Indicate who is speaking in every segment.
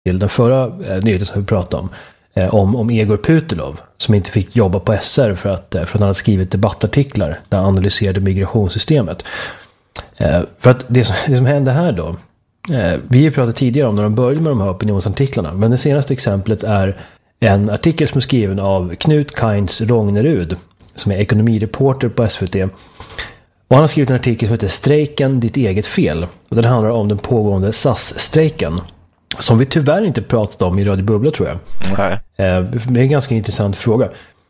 Speaker 1: till den förra nyheten som vi pratade om Egor Putilov som inte fick jobba på SR för att han hade skrivit debattartiklar där han analyserade migrationssystemet. För att det som hände här då, vi har ju pratat tidigare om när de började med de här opinionsartiklarna, men det senaste exemplet är en artikel som är skriven av Knut Kainz Rognerud som är ekonomireporter på SVT. Och han har skrivit en artikel som heter Strejken, ditt eget fel. Och den handlar om den pågående SAS-strejken. Som vi tyvärr inte pratat om i Radio Bubbla, tror jag.
Speaker 2: Nej.
Speaker 1: Det är en ganska intressant fråga.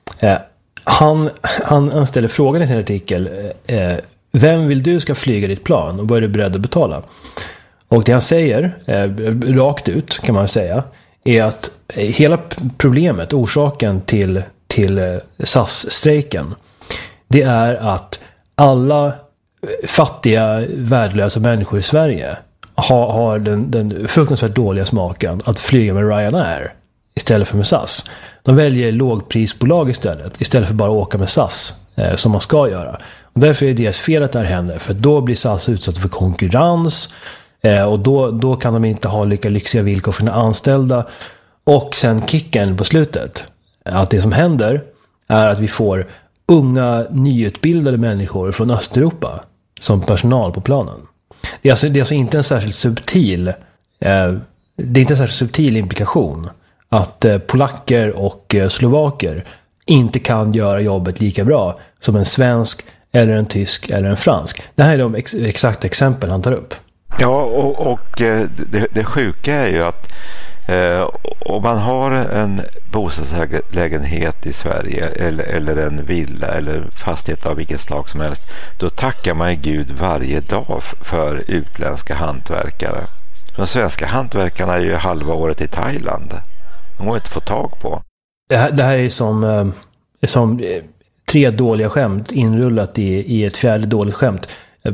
Speaker 1: Han ställer frågan i sin artikel. Vem vill du ska flyga ditt plan? Och vad är du beredd att betala? Och det han säger, rakt ut kan man säga, är att hela problemet, orsaken till SAS-strejken, det är att alla fattiga, värdelösa människor i Sverige har den fruktansvärt dåliga smaken att flyga med Ryanair istället för med SAS. De väljer lågprisbolag istället för bara att åka med SAS som man ska göra. Och därför är det deras fel att det här händer, för då blir SAS utsatt för konkurrens och då kan de inte ha lika lyxiga villkor för sina anställda. Och sen kicken på slutet, att det som händer är att vi får unga, nyutbildade människor från Östeuropa som personal på planen. Det är alltså inte en särskilt subtil implikation att polacker och slovaker inte kan göra jobbet lika bra som en svensk eller en tysk eller en fransk. Det här är de exakta exempel han tar upp.
Speaker 2: Ja, och det sjuka är ju att om man har en bostadslägenhet i Sverige eller en villa eller fastighet av vilket slag som helst, då tackar man Gud varje dag för utländska hantverkare. De svenska hantverkarna är ju halva året i Thailand. De går inte att få tag på.
Speaker 1: Det här är som 3 dåliga skämt inrullat i ett 4:e dåligt skämt.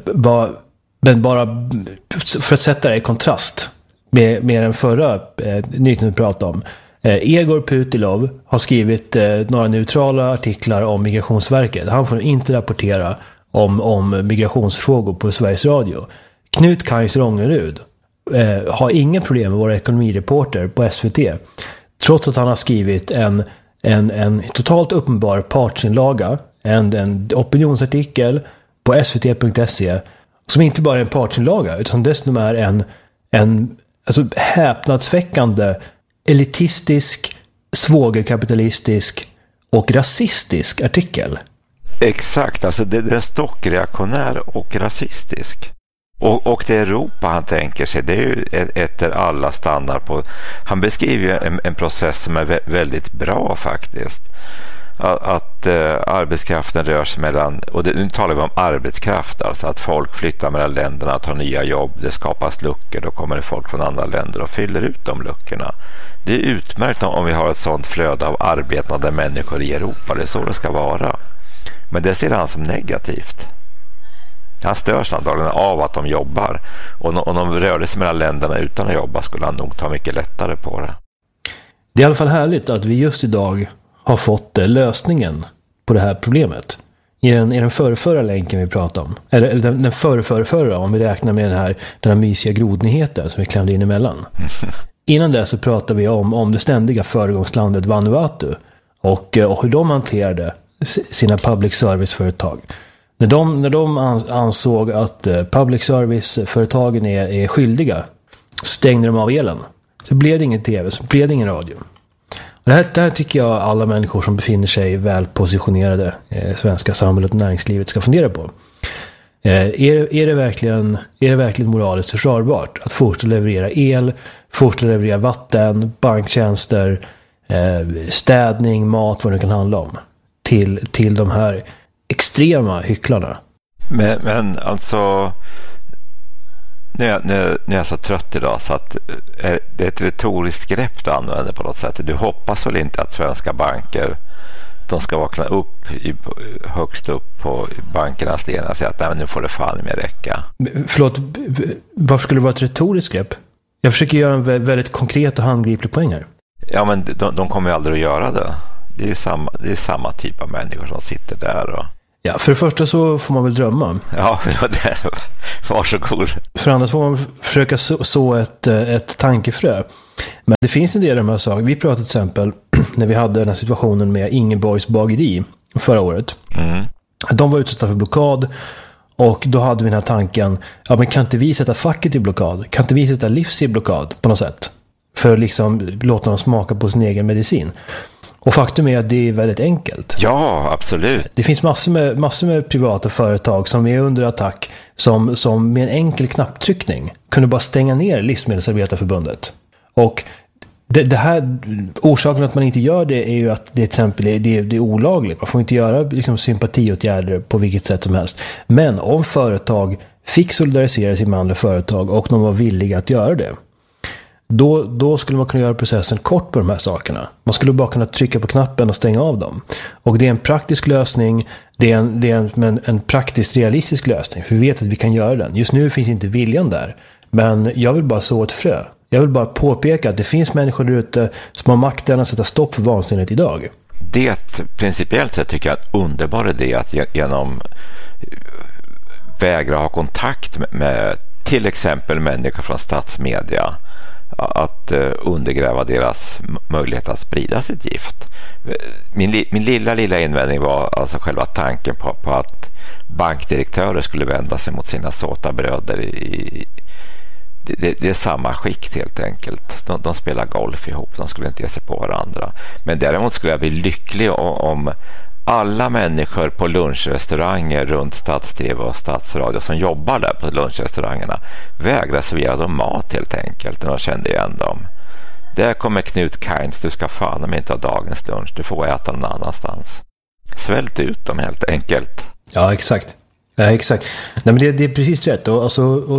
Speaker 1: Men bara för att sätta det i kontrast med den förra nyheten vi pratade om. Egor Putilov har skrivit några neutrala artiklar om Migrationsverket. Han får inte rapportera om migrationsfrågor på Sveriges Radio. Knut Kainz Rognerud har inga problem med våra ekonomireporter på SVT. Trots att han har skrivit en totalt uppenbar partsinlaga, en opinionsartikel på svt.se som inte bara är en partsinlaga utan som dessutom är en häpnadsväckande elitistisk, svågerkapitalistisk och rasistisk artikel.
Speaker 2: Exakt, alltså det är stockreaktionär och rasistisk. Och det Europa han tänker sig, det är ju ett där alla stannar på. Han beskriver en process som är väldigt bra faktiskt. Att arbetskraften rör sig mellan, och nu talar vi om arbetskraft, alltså att folk flyttar mellan länderna, tar nya jobb, det skapas luckor, då kommer det folk från andra länder och fyller ut de luckorna. Det är utmärkt om vi har ett sånt flöde av arbetande människor i Europa, det är så det ska vara. Men det ser han som negativt. Han störs antagligen av att de jobbar, och om de rörde sig mellan länderna utan att jobba skulle han nog ta mycket lättare på det.
Speaker 1: Det är i alla fall härligt att vi just idag har fått lösningen på det här problemet. I den förra länken vi pratade om. Eller den förra om vi räknar med den här mysiga grodnyheten som vi klämde in emellan. Innan det så pratade vi om det ständiga föregångslandet Vanuatu. Och hur de hanterade sina public service-företag. När de ansåg att public service-företagen är skyldiga, stängde de av elen. Så blev det ingen tv, så blev det ingen radio. Det här tycker jag alla människor som befinner sig väl positionerade i svenska samhället och näringslivet ska fundera på. Är det verkligen moraliskt försvarbart att fortsätta leverera el, fortsätta leverera vatten, banktjänster, städning, mat, vad det kan handla om till de här extrema hycklarna?
Speaker 2: Men alltså nu är jag så trött idag så att det är ett retoriskt grepp du använder på något sätt. Du hoppas väl inte att svenska banker, de ska vakna upp högst upp på bankernas ledning och säga att nej, men nu får det fan med räcka.
Speaker 1: Förlåt, varför skulle det vara ett retoriskt grepp? Jag försöker göra en väldigt konkret och handgriplig poäng här.
Speaker 2: Ja, men de kommer ju aldrig att göra det. Det är samma typ av människor som sitter där och...
Speaker 1: Ja, för det första så får man väl drömma.
Speaker 2: Ja, det varsågod.
Speaker 1: För andra får man försöka så ett tankefrö. Men det finns en del av de här sakerna. Vi pratade till exempel när vi hade den här situationen med Ingeborgs bageri förra året.
Speaker 2: Mm.
Speaker 1: De var utsatta för blockad. Och då hade vi den här tanken, ja men kan inte vi sätta facket i blockad? Kan inte vi sätta Livs i blockad på något sätt? För att liksom låta dem smaka på sin egen medicin. Och faktum är att det är väldigt enkelt.
Speaker 2: Ja, absolut.
Speaker 1: Det finns massor med privata företag som är under attack som med en enkel knapptryckning kunde bara stänga ner Livsmedelsarbetarförbundet. Och det här, orsaken att man inte gör det är ju att det till exempel det är olagligt. Man får inte göra liksom sympatiåtgärder på vilket sätt som helst. Men om företag fick solidarisera sig med andra företag och de var villiga att göra det, då skulle man kunna göra processen kort på de här sakerna. Man skulle bara kunna trycka på knappen och stänga av dem. Och det är en praktisk lösning. Det är en praktiskt realistisk lösning. För vi vet att vi kan göra den. Just nu finns inte viljan där. Men jag vill bara så ett frö. Jag vill bara påpeka att det finns människor där ute som har makten att sätta stopp för vansinnet idag.
Speaker 2: Det principiellt sett tycker jag är en underbar idé att genom vägra ha kontakt med till exempel människor från statsmedia att undergräva deras möjlighet att sprida sitt gift. Min lilla invändning var alltså själva tanken på att bankdirektörer skulle vända sig mot sina såta bröder det är samma skikt helt enkelt. De spelar golf ihop, de skulle inte ge sig på varandra. Men däremot skulle jag bli lycklig om alla människor på lunchrestauranger runt Stats-TV och Statsradio som jobbar där på lunchrestaurangerna vägrar servera dem mat helt enkelt när de kände igen dem. Där kommer Knut Kainz, du ska fan om inte ha dagens lunch, du får äta någon annanstans. Svält ut dem helt enkelt.
Speaker 1: Ja, exakt. Ja, exakt. Nej, men det är precis rätt. Och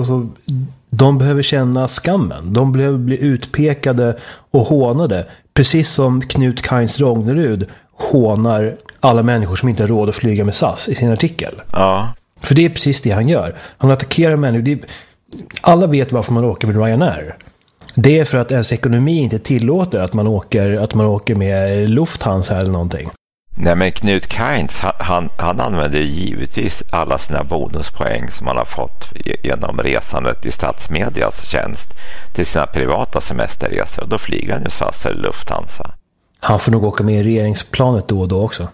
Speaker 1: de behöver känna skammen. De behöver bli utpekade och hånade. Precis som Knut Kainz Rognerud hånar alla människor som inte har råd att flyga med SAS i sin artikel.
Speaker 2: Ja.
Speaker 1: För det är precis det han gör. Han attackerar människor. Alla vet varför man åker med Ryanair. Det är för att ens ekonomi inte tillåter att man åker med Lufthansa eller någonting.
Speaker 2: Nej, men Knut Kainz, han använder givetvis alla sina bonuspoäng som han har fått genom resandet i statsmedias tjänst till sina privata semesterresor. Då flyger han ju SAS eller Lufthansa.
Speaker 1: Han får nog åka med i regeringsplanet då och då också.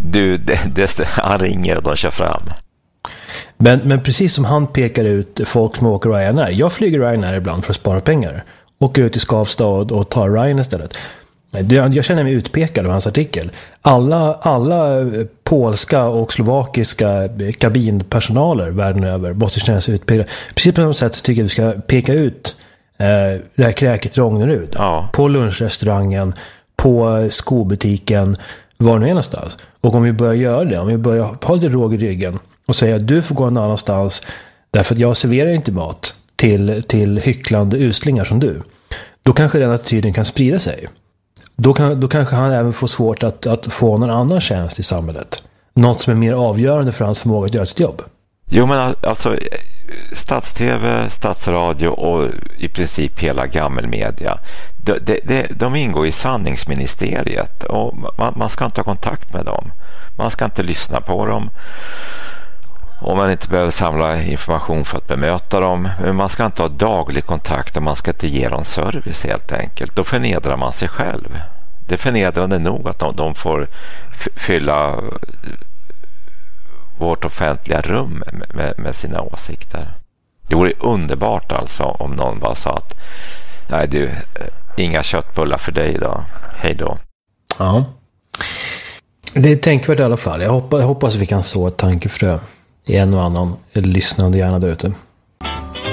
Speaker 2: Han ringer och de kör fram.
Speaker 1: Men precis som han pekar ut folk som åker Ryanair. Jag flyger Ryanair ibland för att spara pengar. Åker ut i Skavstad och tar Ryan istället. Jag känner mig utpekad av hans artikel. Alla polska och slovakiska kabinpersonaler världen över måste känna sig utpekade. Precis på något sätt tycker jag att vi ska peka ut det här kräket Rognerud.
Speaker 2: Ja.
Speaker 1: På lunchrestaurangen, på skobutiken, var det någonstans. Och om vi börjar göra det, om vi börjar ha lite råg i ryggen och säga att du får gå någon annanstans därför att jag serverar inte mat till hycklande uslingar som du. Då kanske den attityden kan sprida sig. Då kanske han även får svårt att få någon annan tjänst i samhället. Något som är mer avgörande för hans förmåga att göra sitt jobb.
Speaker 2: Jo, men alltså Stats-TV, Statsradio och i princip hela gammelmedia, de ingår i sanningsministeriet och man ska inte ha kontakt med dem. Man ska inte lyssna på dem. Om man inte behöver samla information för att bemöta dem. Men man ska inte ha daglig kontakt och man ska inte ge dem service helt enkelt. Då förnedrar man sig själv. Det är förnedrande nog att de får fylla vårt offentliga rum med sina åsikter. Det vore underbart alltså om någon bara sa att nej du, inga köttbullar för dig idag. Hej då.
Speaker 1: Ja. Det är tänkvärt i alla fall. Jag hoppas vi kan så ett tankefrö i en och annan lyssnande hjärna där ute.